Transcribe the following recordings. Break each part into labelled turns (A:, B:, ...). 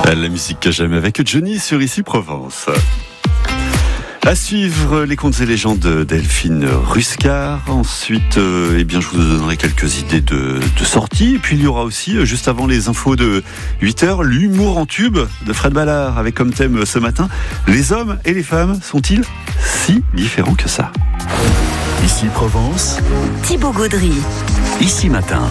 A: La musique que j'aime avec Johnny sur Ici Provence. À suivre les contes et légendes de Delphine Ruscar. Ensuite, je vous donnerai quelques idées de sortie. Et puis il y aura aussi, juste avant les infos de 8h, l'humour en tube de Fred Ballard, avec comme thème ce matin, les hommes et les femmes sont-ils si différents que ça?
B: Ici Provence,
C: Thibaut Gaudry.
B: Ici Matin.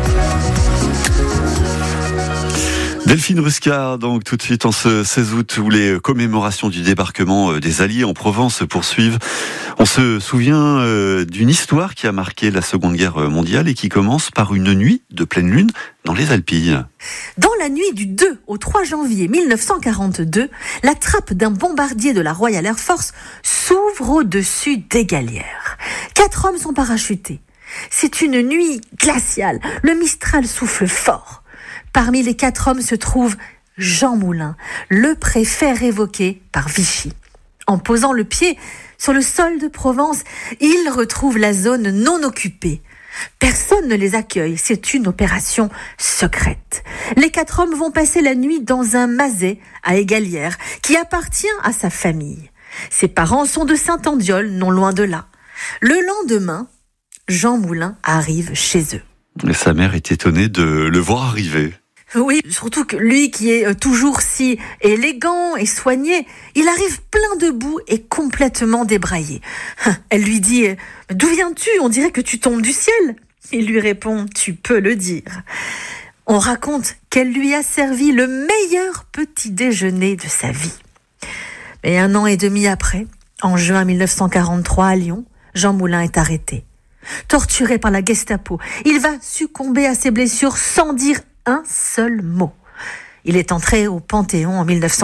A: Delphine Ruscar, donc tout de suite en ce 16 août où les commémorations du débarquement des Alliés en Provence se poursuivent. On se souvient d'une histoire qui a marqué la Seconde Guerre mondiale et qui commence par une nuit de pleine lune dans les Alpilles.
D: Dans la nuit du 2 au 3 janvier 1942, la trappe d'un bombardier de la Royal Air Force s'ouvre au-dessus des Gallières. 4 hommes sont parachutés. C'est une nuit glaciale. Le Mistral souffle fort. Parmi les 4 hommes se trouve Jean Moulin, le préfet révoqué par Vichy. En posant le pied sur le sol de Provence, il retrouve la zone non occupée. Personne ne les accueille, c'est une opération secrète. Les 4 hommes vont passer la nuit dans un maset à Égalières qui appartient à sa famille. Ses parents sont de Saint-Andiol, non loin de là. Le lendemain, Jean Moulin arrive chez eux.
A: Et sa mère est étonnée de le voir arriver.
D: Oui, surtout que lui qui est toujours si élégant et soigné, il arrive plein de boue et complètement débraillé. Elle lui dit « D'où viens-tu ? On dirait que tu tombes du ciel !» Il lui répond « Tu peux le dire !» On raconte qu'elle lui a servi le meilleur petit déjeuner de sa vie. Mais 1 an et demi après, en juin 1943 à Lyon, Jean Moulin est arrêté. Torturé par la Gestapo, il va succomber à ses blessures sans dire un seul mot. Il est entré au Panthéon en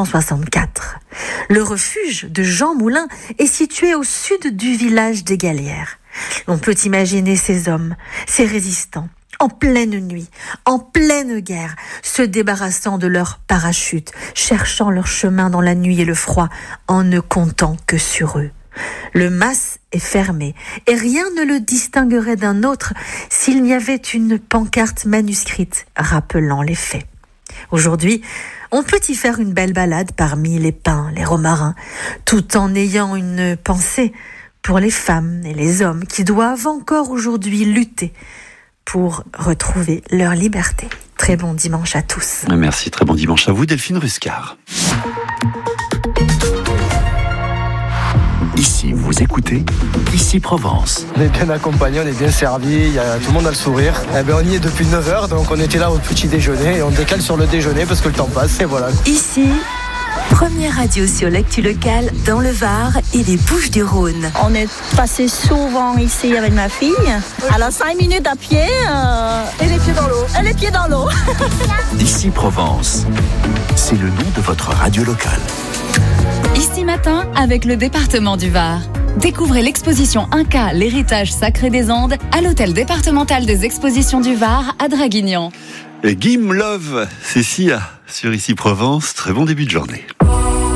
D: 1964. Le refuge de Jean Moulin est situé au sud du village des Gallières. On peut imaginer ces hommes, ces résistants, en pleine nuit, en pleine guerre, se débarrassant de leurs parachutes, cherchant leur chemin dans la nuit et le froid, en ne comptant que sur eux. Le mas est fermé et rien ne le distinguerait d'un autre s'il n'y avait une pancarte manuscrite rappelant les faits. Aujourd'hui, on peut y faire une belle balade parmi les pins, les romarins, tout en ayant une pensée pour les femmes et les hommes qui doivent encore aujourd'hui lutter pour retrouver leur liberté. Très bon dimanche à tous.
A: Merci, très bon dimanche à vous Delphine Ruscar.
B: Ici, vous écoutez Ici Provence.
E: On est bien accompagné, on est bien servi, tout le monde a le sourire. On y est depuis 9h, donc on était là au petit déjeuner et on décale sur le déjeuner parce que le temps passe et voilà.
C: Ici, première radio sur l'actu locale dans le Var et les Bouches-du-Rhône.
F: On est passé souvent ici avec ma fille. Alors 5 minutes à pied et les pieds dans l'eau. Et les pieds dans l'eau.
B: Ici Provence, c'est le nom de votre radio locale.
G: Ici Matin avec le département du Var. Découvrez l'exposition Inca, l'héritage sacré des Andes à l'hôtel départemental des expositions du Var à Draguignan.
A: Et Gim Love, c'est Sia sur Ici Provence. Très bon début de journée.